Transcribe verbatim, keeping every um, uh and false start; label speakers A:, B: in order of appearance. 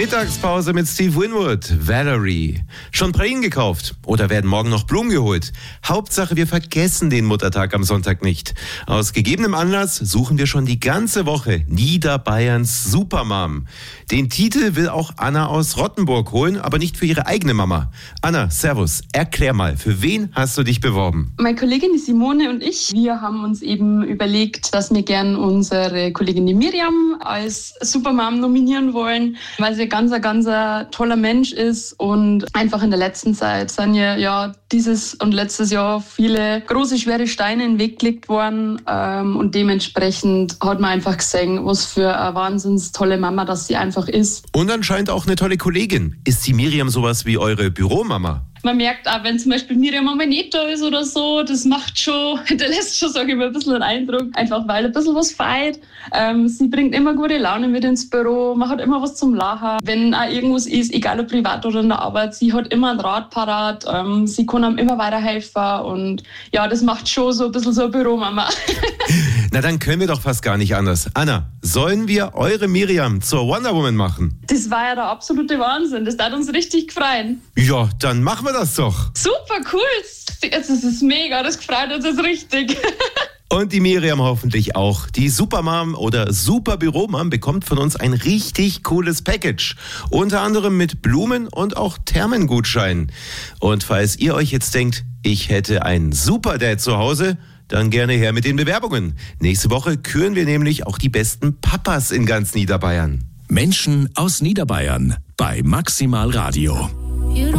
A: Mittagspause mit Steve Winwood, Valerie. Schon Pralinen gekauft oder werden morgen noch Blumen geholt? Hauptsache, wir vergessen den Muttertag am Sonntag nicht. Aus gegebenem Anlass suchen wir schon die ganze Woche Niederbayerns Supermom. Den Titel will auch Anna aus Rottenburg holen, aber nicht für ihre eigene Mama. Anna, servus, erklär mal, für wen hast du dich beworben?
B: Meine Kollegin, die Simone und ich, wir haben uns eben überlegt, dass wir gern unsere Kollegin, die Miriam, als Supermom nominieren wollen, weil sie ganz, ein ganz ein toller Mensch ist und einfach in der letzten Zeit sind ja, ja dieses und letztes Jahr viele große, schwere Steine in den Weg gelegt worden ähm, und dementsprechend hat man einfach gesehen, was für eine wahnsinnig tolle Mama das sie einfach ist.
A: Und anscheinend auch eine tolle Kollegin. Ist die Miriam sowas wie eure Büromama?
B: Man merkt auch, wenn zum Beispiel Miriam mal nicht da ist oder so, das macht schon, hinterlässt schon, sage ich mal, ein bisschen einen Eindruck, einfach weil ein bisschen was feiert. Ähm, sie bringt immer gute Laune mit ins Büro, man hat immer was zum Lachen. Wenn auch irgendwas ist, egal ob privat oder in der Arbeit, sie hat immer ein Rat parat, ähm, sie kann einem immer weiterhelfen und ja, das macht schon so ein bisschen so eine Büromama.
A: Na, dann können wir doch fast gar nicht anders. Anna, sollen wir eure Miriam zur Wonder Woman machen?
B: Das war ja der absolute Wahnsinn, das hat uns richtig gefreut.
A: Ja, dann machen wir das doch.
B: Super cool, das ist mega, das gefreut uns jetzt richtig.
A: Und die Miriam hoffentlich auch. Die Supermom oder Superbüromom bekommt von uns ein richtig cooles Package. Unter anderem mit Blumen und auch Thermengutscheinen. Und falls ihr euch jetzt denkt, ich hätte einen Superdad zu Hause, dann gerne her mit den Bewerbungen. Nächste Woche küren wir nämlich auch die besten Papas in ganz Niederbayern.
C: Menschen aus Niederbayern bei Maximal Radio.